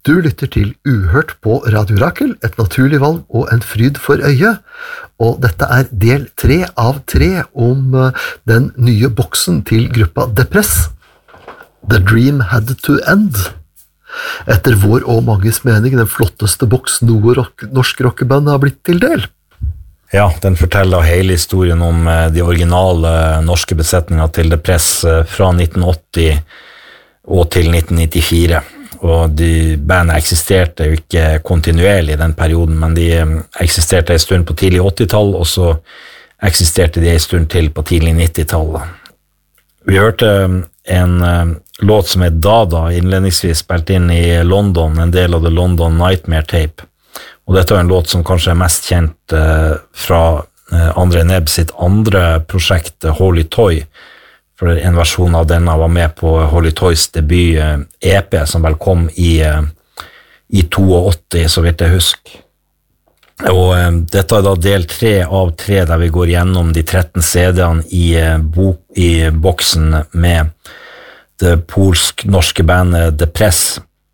Du lytter til Uhørt på Radio Rakel, et naturlig valg og en fryd for øyet. Og dette er del 3 av 3 om den nye boksen til gruppa Depress. The Dream Had to End. Etter vår og manges mening den flotteste boks noe norsk rockeband har blitt til del. Ja, den forteller hele historien om de originale norske besetninger til Depress fra 1980 og til 1994. Og bandet eksisterte jo ikke kontinuerlig i den perioden, men de eksisterte en stund på tidlig 80-tall, og så eksisterte de en stund til på tidlig 90-tall. Vi hørte en låt som er Dada, innledningsvis spilt inn i London, en del av The London Nightmare Tape. Og dette er en låt som kanskje er mest kjent fra André Nebb sitt andre prosjekt, Holy Toy, for en versjon av denne var med på Holy Toys debut EP, som vel kom i 82, så vidt jeg husker. Og dette er da del 3 av 3, der vi går gjennom de 13 CD-ene i boksen med det polsk-norske bandet Depress.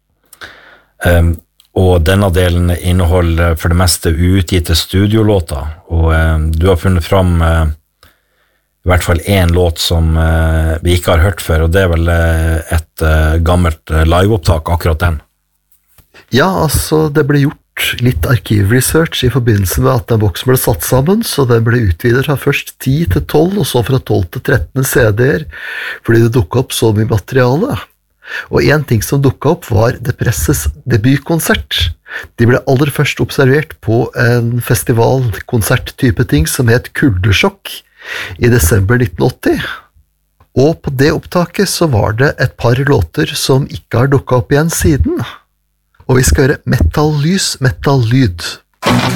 Og denne delen inneholder for det meste uutgitte studiolåter, og du har funnet fram i hvert fall en låt som vi ikke har hørt før, og det er vel et gammelt liveopptak, akkurat den. Ja, altså det ble gjort litt arkivresearch i forbindelse med at den boksen ble satt sammen, så den ble utvidet fra først 10 til 12, og så fra 12 til 13 CD-er, fordi det dukket opp så mye materiale. Og en ting som dukket opp var Depresses debutkonsert. De ble aller først observert på en festivalkonsert-type ting som het Kuldesjokk i desember 1980. Og på det opptaket så var det et par låter som ikke har dukket opp igjen siden. Og vi skal høre Metal-lys, metal-lyd.